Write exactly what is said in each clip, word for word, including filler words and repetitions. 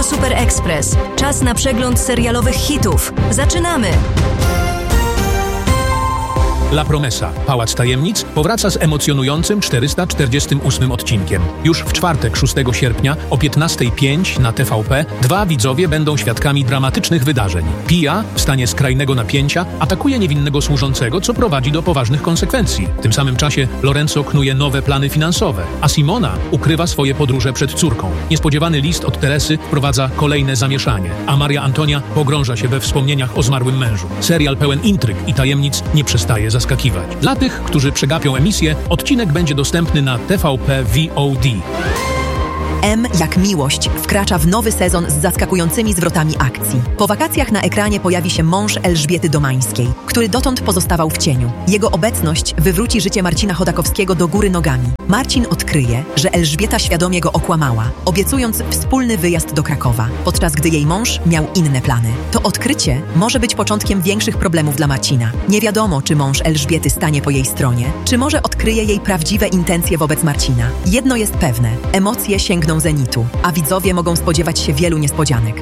Super Express. Czas na przegląd serialowych hitów. Zaczynamy! La Promesa, Pałac Tajemnic, powraca z emocjonującym czterysta czterdziestym ósmym odcinkiem. Już w czwartek, szóstego sierpnia o piętnasta pięć na T V P dwa widzowie będą świadkami dramatycznych wydarzeń. Pia, w stanie skrajnego napięcia, atakuje niewinnego służącego, co prowadzi do poważnych konsekwencji. W tym samym czasie Lorenzo knuje nowe plany finansowe, a Simona ukrywa swoje podróże przed córką. Niespodziewany list od Teresy wprowadza kolejne zamieszanie, a Maria Antonia pogrąża się we wspomnieniach o zmarłym mężu. Serial pełen intryg i tajemnic nie przestaje zaskakiwać. Dla tych, którzy przegapią emisję, odcinek będzie dostępny na T V P V O D. M jak miłość wkracza w nowy sezon z zaskakującymi zwrotami akcji. Po wakacjach na ekranie pojawi się mąż Elżbiety Domańskiej, który dotąd pozostawał w cieniu. Jego obecność wywróci życie Marcina Chodakowskiego do góry nogami. Marcin odkryje, że Elżbieta świadomie go okłamała, obiecując wspólny wyjazd do Krakowa, podczas gdy jej mąż miał inne plany. To odkrycie może być początkiem większych problemów dla Marcina. Nie wiadomo, czy mąż Elżbiety stanie po jej stronie, czy może odkryje jej prawdziwe intencje wobec Marcina. Jedno jest pewne, emocje sięgną zenitu, a widzowie mogą spodziewać się wielu niespodzianek.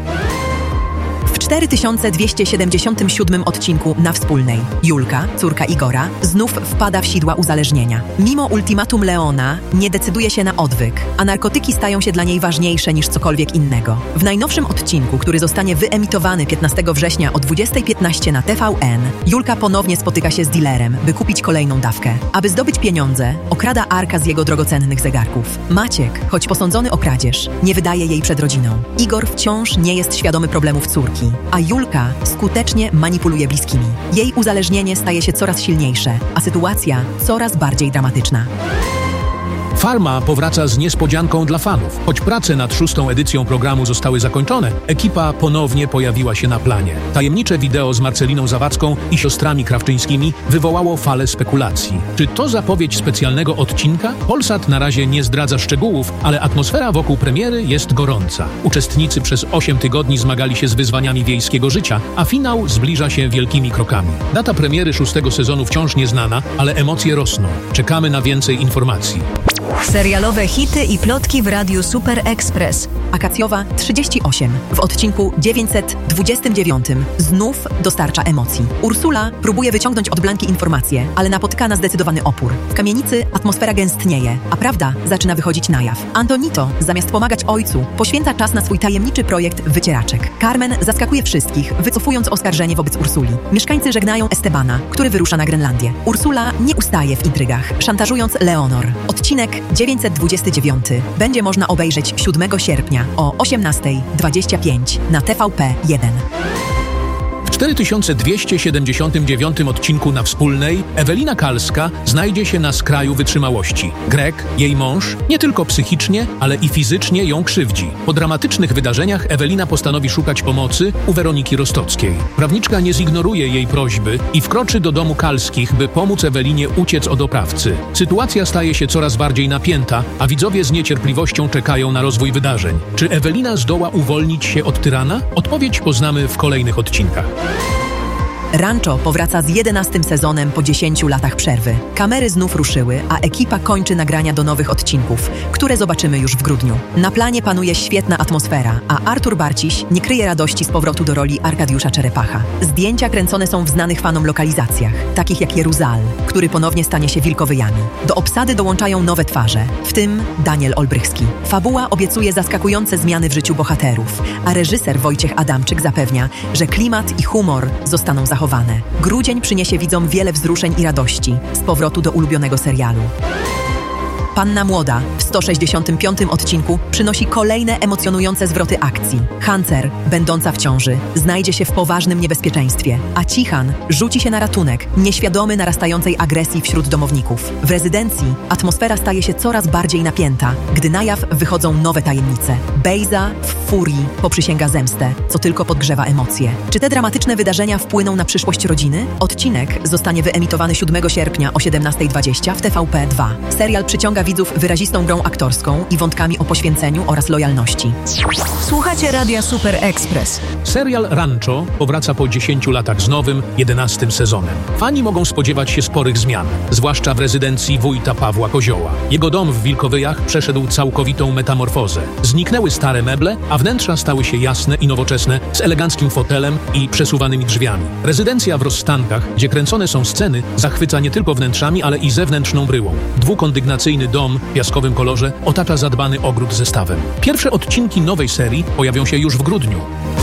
W cztery tysiące dwieście siedemdziesiątym siódmym odcinku Na Wspólnej Julka, córka Igora, znów wpada w sidła uzależnienia. Mimo ultimatum Leona nie decyduje się na odwyk, a narkotyki stają się dla niej ważniejsze niż cokolwiek innego. W najnowszym odcinku, który zostanie wyemitowany piętnastego września o dwudziesta piętnaście na T V N, Julka ponownie spotyka się z dealerem, by kupić kolejną dawkę. Aby zdobyć pieniądze, okrada Arka z jego drogocennych zegarków. Maciek, choć posądzony o kradzież, nie wydaje jej przed rodziną. Igor wciąż nie jest świadomy problemów córki, a Julka skutecznie manipuluje bliskimi. Jej uzależnienie staje się coraz silniejsze, a sytuacja coraz bardziej dramatyczna. Farma powraca z niespodzianką dla fanów. Choć prace nad szóstą edycją programu zostały zakończone, ekipa ponownie pojawiła się na planie. Tajemnicze wideo z Marceliną Zawadzką i siostrami Krawczyńskimi wywołało falę spekulacji. Czy to zapowiedź specjalnego odcinka? Polsat na razie nie zdradza szczegółów, ale atmosfera wokół premiery jest gorąca. Uczestnicy przez osiem tygodni zmagali się z wyzwaniami wiejskiego życia, a finał zbliża się wielkimi krokami. Data premiery szóstego sezonu wciąż nieznana, ale emocje rosną. Czekamy na więcej informacji. Serialowe hity i plotki w Radiu Super Express. Akacjowa trzydzieści osiem w odcinku dziewięćset dwudziestym dziewiątym znów dostarcza emocji. Ursula próbuje wyciągnąć od Blanki informacje, ale napotyka na zdecydowany opór. W kamienicy atmosfera gęstnieje, a prawda zaczyna wychodzić na jaw. Antonito, zamiast pomagać ojcu, poświęca czas na swój tajemniczy projekt wycieraczek. Carmen zaskakuje wszystkich, wycofując oskarżenie wobec Ursuli. Mieszkańcy żegnają Estebana, który wyrusza na Grenlandię. Ursula nie ustaje w intrygach, szantażując Leonor. Odcinek dziewięćset dwudziesty dziewiąty będzie można obejrzeć siódmego sierpnia o osiemnasta dwadzieścia pięć na T V P jeden. W cztery tysiące dwieście siedemdziesiątym dziewiątym odcinku Na Wspólnej Ewelina Kalska znajdzie się na skraju wytrzymałości. Greg, jej mąż, nie tylko psychicznie, ale i fizycznie ją krzywdzi. Po dramatycznych wydarzeniach Ewelina postanowi szukać pomocy u Weroniki Rostockiej. Prawniczka nie zignoruje jej prośby i wkroczy do domu Kalskich, by pomóc Ewelinie uciec od oprawcy. Sytuacja staje się coraz bardziej napięta, a widzowie z niecierpliwością czekają na rozwój wydarzeń. Czy Ewelina zdoła uwolnić się od tyrana? Odpowiedź poznamy w kolejnych odcinkach. Rancho powraca z jedenastym sezonem po dziesięciu latach przerwy. Kamery znów ruszyły, a ekipa kończy nagrania do nowych odcinków, które zobaczymy już w grudniu. Na planie panuje świetna atmosfera, a Artur Barciś nie kryje radości z powrotu do roli Arkadiusza Czerepacha. Zdjęcia kręcone są w znanych fanom lokalizacjach, takich jak Jeruzal, który ponownie stanie się wilkowyjami. Do obsady dołączają nowe twarze, w tym Daniel Olbrychski. Fabuła obiecuje zaskakujące zmiany w życiu bohaterów, a reżyser Wojciech Adamczyk zapewnia, że klimat i humor zostaną zachowane. Grudzień przyniesie widzom wiele wzruszeń i radości z powrotu do ulubionego serialu. Panna Młoda w sto sześćdziesiątym piątym odcinku przynosi kolejne emocjonujące zwroty akcji. Hancer, będąca w ciąży, znajdzie się w poważnym niebezpieczeństwie, a Cichan rzuci się na ratunek, nieświadomy narastającej agresji wśród domowników. W rezydencji atmosfera staje się coraz bardziej napięta, gdy na jaw wychodzą nowe tajemnice. Bejza w furii poprzysięga zemstę, co tylko podgrzewa emocje. Czy te dramatyczne wydarzenia wpłyną na przyszłość rodziny? Odcinek zostanie wyemitowany siódmego sierpnia o siedemnasta dwadzieścia w T V P dwa. Serial przyciąga zaskoczę widzów wyrazistą grą aktorską i wątkami o poświęceniu oraz lojalności. Słuchacie Radia Super Express. Serial Rancho powraca po dziesięciu latach z nowym, jedenastym sezonem. Fani mogą spodziewać się sporych zmian, zwłaszcza w rezydencji wójta Pawła Kozioła. Jego dom w Wilkowyjach przeszedł całkowitą metamorfozę. Zniknęły stare meble, a wnętrza stały się jasne i nowoczesne, z eleganckim fotelem i przesuwanymi drzwiami. Rezydencja w Rozstankach, gdzie kręcone są sceny, zachwyca nie tylko wnętrzami, ale i zewnętrzną bryłą. Dwukondygnacyjny dom w piaskowym kolorze otacza zadbany ogród ze stawem. Pierwsze odcinki nowej serii pojawią się już w grudniu.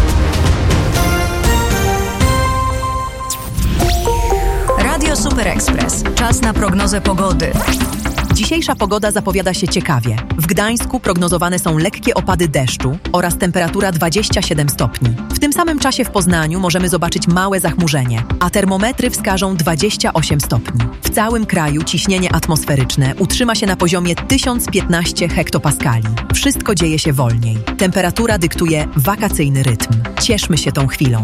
Radio Super Express. Czas na prognozę pogody. Dzisiejsza pogoda zapowiada się ciekawie. W Gdańsku prognozowane są lekkie opady deszczu oraz temperatura dwadzieścia siedem stopni. W tym samym czasie w Poznaniu możemy zobaczyć małe zachmurzenie, a termometry wskażą dwadzieścia osiem stopni. W całym kraju ciśnienie atmosferyczne utrzyma się na poziomie tysiąc piętnaście hektopaskali. Wszystko dzieje się wolniej. Temperatura dyktuje wakacyjny rytm. Cieszmy się tą chwilą.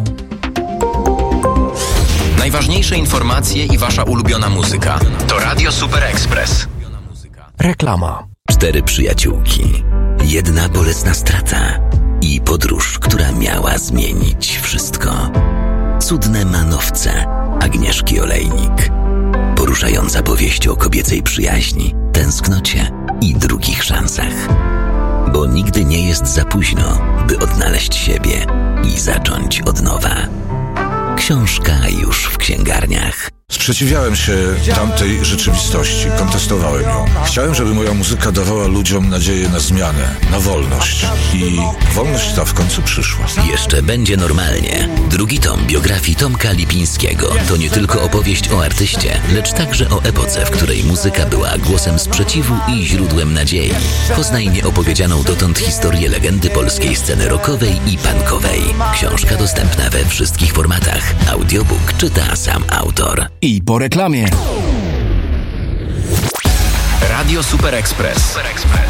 Najważniejsze informacje i wasza ulubiona muzyka. To Radio Super Express. Reklama. Cztery przyjaciółki. Jedna bolesna strata. I podróż, która miała zmienić wszystko. Cudne manowce Agnieszki Olejnik. Poruszająca powieść o kobiecej przyjaźni, tęsknocie i drugich szansach. Bo nigdy nie jest za późno, by odnaleźć siebie i zacząć od nowa. Książka już w księgarniach. Sprzeciwiałem się tamtej rzeczywistości, kontestowałem ją. Chciałem, żeby moja muzyka dawała ludziom nadzieję na zmianę, na wolność. I wolność ta w końcu przyszła. Jeszcze będzie normalnie. Drugi tom biografii Tomka Lipińskiego to nie tylko opowieść o artyście, lecz także o epoce, w której muzyka była głosem sprzeciwu i źródłem nadziei. Poznaj nieopowiedzianą dotąd historię legendy polskiej sceny rockowej i punkowej. Książka dostępna we wszystkich formatach. Audiobook czyta sam autor. I po reklamie. Radio Super Express.